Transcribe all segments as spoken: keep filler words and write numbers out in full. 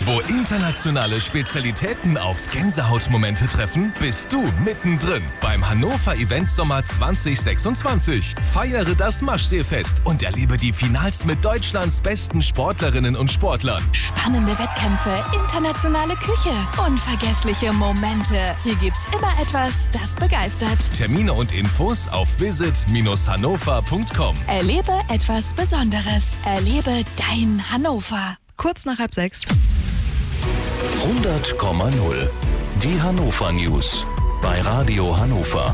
Wo internationale Spezialitäten auf Gänsehautmomente treffen, bist du mittendrin beim Hannover Event Sommer zwanzig sechsundzwanzig. Feiere das Maschseefest und erlebe die Finals mit Deutschlands besten Sportlerinnen und Sportlern. Spannende Wettkämpfe, internationale Küche, unvergessliche Momente. Hier gibt's immer etwas, das begeistert. Termine und Infos auf visit Bindestrich hannover punkt com. Erlebe etwas Besonderes. Erlebe dein Hannover. Kurz nach halb sechs. hundert Komma null. Die Hannover News bei Radio Hannover.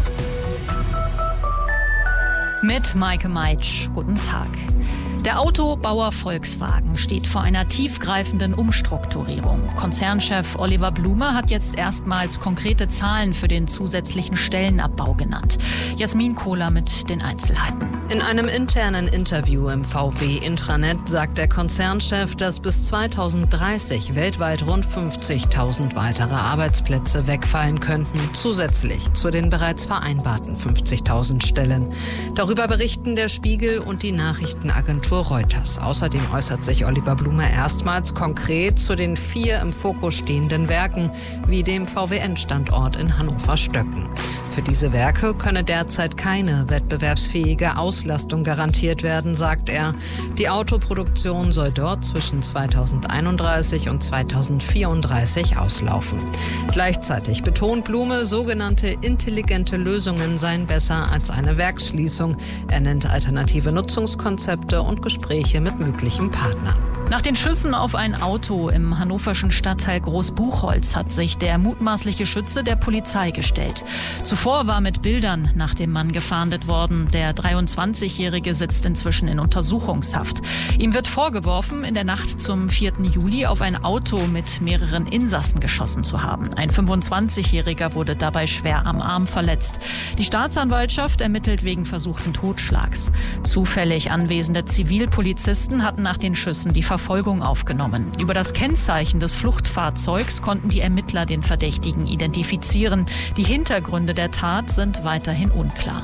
Mit Maike Meitsch. Guten Tag. Der Autobauer Volkswagen steht vor einer tiefgreifenden Umstrukturierung. Konzernchef Oliver Blume hat jetzt erstmals konkrete Zahlen für den zusätzlichen Stellenabbau genannt. Jasmin Kohler mit den Einzelheiten. In einem internen Interview im V W-Intranet sagt der Konzernchef, dass bis zweitausenddreißig weltweit rund fünfzigtausend weitere Arbeitsplätze wegfallen könnten, zusätzlich zu den bereits vereinbarten fünfzigtausend Stellen. Darüber berichten der Spiegel und die Nachrichtenagentur Reuters. Außerdem äußert sich Oliver Blume erstmals konkret zu den vier im Fokus stehenden Werken, wie dem V W N-Standort in Hannover-Stöcken. Für diese Werke könne derzeit keine wettbewerbsfähige Auslastung garantiert werden, sagt er. Die Autoproduktion soll dort zwischen zweitausendeinunddreißig und zweitausendvierunddreißig auslaufen. Gleichzeitig betont Blume, sogenannte intelligente Lösungen seien besser als eine Werksschließung. Er nennt alternative Nutzungskonzepte und Gespräche mit möglichen Partnern. Nach den Schüssen auf ein Auto im hannoverschen Stadtteil Großbuchholz hat sich der mutmaßliche Schütze der Polizei gestellt. Zuvor war mit Bildern nach dem Mann gefahndet worden. Der dreiundzwanzigjährige sitzt inzwischen in Untersuchungshaft. Ihm wird vorgeworfen, in der Nacht zum vierten Juli auf ein Auto mit mehreren Insassen geschossen zu haben. Ein fünfundzwanzigjähriger wurde dabei schwer am Arm verletzt. Die Staatsanwaltschaft ermittelt wegen versuchten Totschlags. Zufällig anwesende Zivilpolizisten hatten nach den Schüssen die Verfolgung aufgenommen. Über das Kennzeichen des Fluchtfahrzeugs konnten die Ermittler den Verdächtigen identifizieren. Die Hintergründe der Tat sind weiterhin unklar.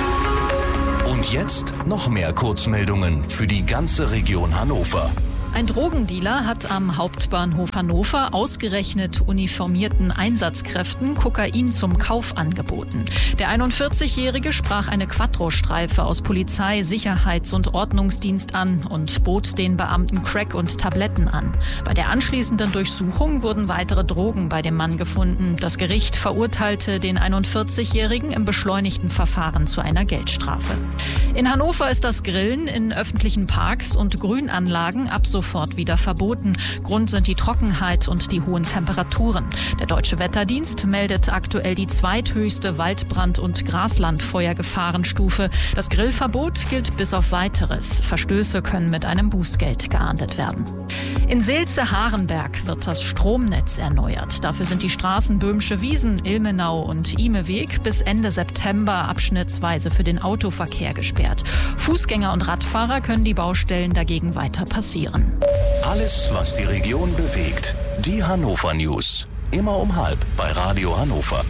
Und jetzt noch mehr Kurzmeldungen für die ganze Region Hannover. Ein Drogendealer hat am Hauptbahnhof Hannover ausgerechnet uniformierten Einsatzkräften Kokain zum Kauf angeboten. Der einundvierzigjährige sprach eine Quattro-Streife aus Polizei, Sicherheits- und Ordnungsdienst an und bot den Beamten Crack und Tabletten an. Bei der anschließenden Durchsuchung wurden weitere Drogen bei dem Mann gefunden. Das Gericht verurteilte den einundvierzigjährigen im beschleunigten Verfahren zu einer Geldstrafe. In Hannover ist das Grillen in öffentlichen Parks und Grünanlagen ab sofort wieder verboten. Grund sind die Trockenheit und die hohen Temperaturen. Der Deutsche Wetterdienst meldet aktuell die zweithöchste Waldbrand- und Graslandfeuergefahrenstufe. Das Grillverbot gilt bis auf Weiteres. Verstöße können mit einem Bußgeld geahndet werden. In Seelze-Harenberg wird das Stromnetz erneuert. Dafür sind die Straßen Böhmische Wiesen, Ilmenau und Imeweg bis Ende September abschnittsweise für den Autoverkehr gesperrt. Fußgänger und Radfahrer können die Baustellen dagegen weiter passieren. Alles, was die Region bewegt. Die Hannover News. Immer um halb bei Radio Hannover.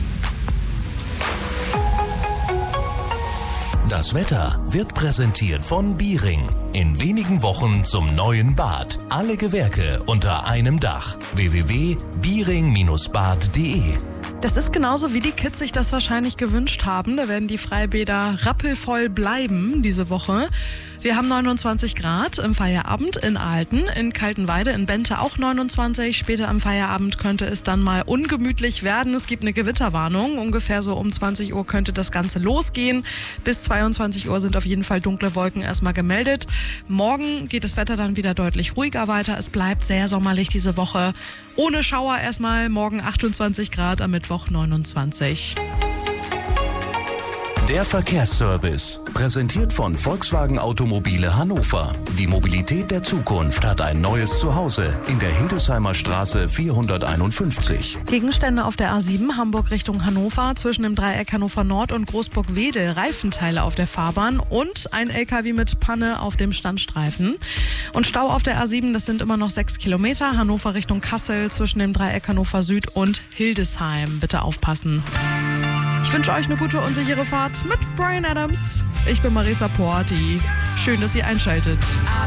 Das Wetter wird präsentiert von Biering. In wenigen Wochen zum neuen Bad. Alle Gewerke unter einem Dach. w w w punkt biering Bindestrich bad punkt de. Das ist genauso, wie die Kids sich das wahrscheinlich gewünscht haben. Da werden die Freibäder rappelvoll bleiben diese Woche. Wir haben neunundzwanzig Grad im Feierabend in Ahlten, in Kaltenweide, in Bente auch neunundzwanzig. Später am Feierabend könnte es dann mal ungemütlich werden. Es gibt eine Gewitterwarnung. Ungefähr so um zwanzig Uhr könnte das Ganze losgehen. Bis zweiundzwanzig Uhr sind auf jeden Fall dunkle Wolken erstmal gemeldet. Morgen geht das Wetter dann wieder deutlich ruhiger weiter. Es bleibt sehr sommerlich diese Woche. Ohne Schauer erstmal morgen achtundzwanzig Grad, am Mittwoch neunundzwanzig. Der Verkehrsservice, präsentiert von Volkswagen Automobile Hannover. Die Mobilität der Zukunft hat ein neues Zuhause in der Hildesheimer Straße vierhunderteinundfünfzig. Gegenstände auf der A sieben Hamburg Richtung Hannover, zwischen dem Dreieck Hannover Nord und Großburg-Wedel, Reifenteile auf der Fahrbahn und ein L K W mit Panne auf dem Standstreifen. Und Stau auf der A sieben, das sind immer noch sechs Kilometer, Hannover Richtung Kassel, zwischen dem Dreieck Hannover Süd und Hildesheim. Bitte aufpassen. Ich wünsche euch eine gute und sichere Fahrt mit Bryan Adams. Ich bin Marisa Porti. Schön, dass ihr einschaltet.